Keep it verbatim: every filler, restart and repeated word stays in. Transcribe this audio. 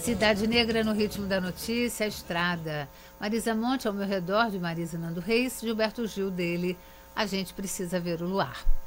Cidade Negra no ritmo da notícia, a estrada. Marisa Monte ao meu redor, de Marisa Nando Reis, Gilberto Gil dele, A Gente Precisa Ver o Luar.